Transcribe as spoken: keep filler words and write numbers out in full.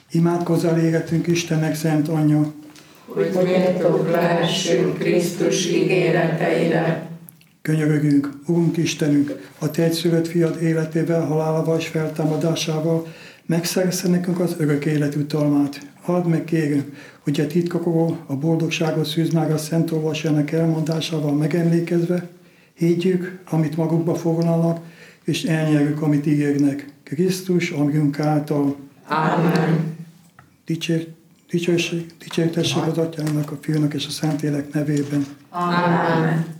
Imádkozzál égetünk Istennek szent anyja, hogy méltók lehessünk Krisztus ígéreteire. Könyörögünk, Urunk Istenünk, a Te egyszülött fiad életével, halálával és feltámadásával megszerezze nekünk az örök élet utalmát. Add meg, kérünk, hogy a titkokról a boldogságot szűz meg a Szent Olvasójának elmondásával megemlékezve, higgyük, amit magukba foglalnak, és elnyerjük, amit ígérnek. Krisztus, amink által. Amen. Dicsér, dicsőség, dicsértesség az Atyának, a Fiúnak és a Szentlélek nevében. Amen.